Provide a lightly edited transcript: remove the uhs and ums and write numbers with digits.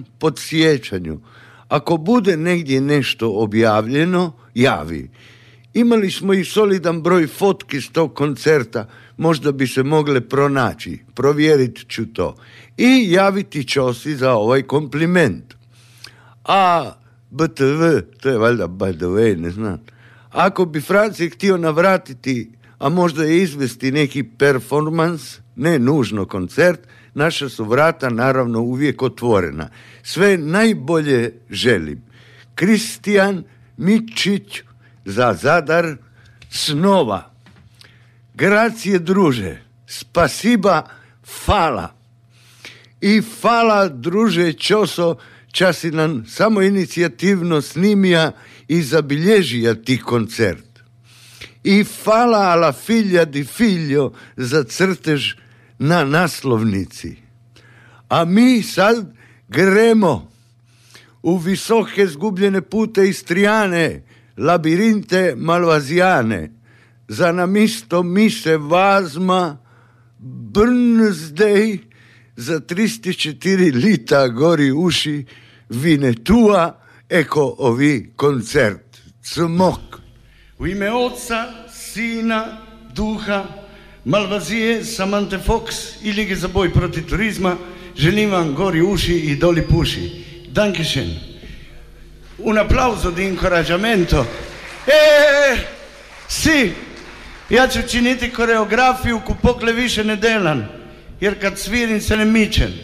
podsjećanju. Ako bude negdje nešto objavljeno, javi. Imali smo i solidan broj fotki s tog koncerta, možda bi se mogle pronaći, provjerit ću to. I javiti Ćosi za ovaj kompliment. A BTV, to je valjda by the way, ne znam. Ako bi Franci htio navratiti, a možda i izvesti neki performans, ne nužno koncert, naša su vrata naravno uvijek otvorena. Sve najbolje želim. Kristijan Mičić za Zadar snova. Gracije druže, spasiba, fala. I fala druže Ćoso, časi nam samo inicijativno snimija i zabilježija ti koncert. I fala alla figlia di figlio za crtež na naslovnici. A mi sad gremo u visoke zgubljene pute Istrijane, labirinte malvazijane, za namisto mise vazma Brnsdej, za 34 lita gori uši Vinetua, eko ovi koncert. Cmok. U ime Oca, Sina, Duha, Malvazije, Samanthe Fox i Lige za boj protiv turizma, želim vam gori uši i doli puši. Dankeschön. Un applauso di incoraggiamento. Si, ja ću činiti koreografiju ku pokle više ne delan, jer kad svirim se ne mičem.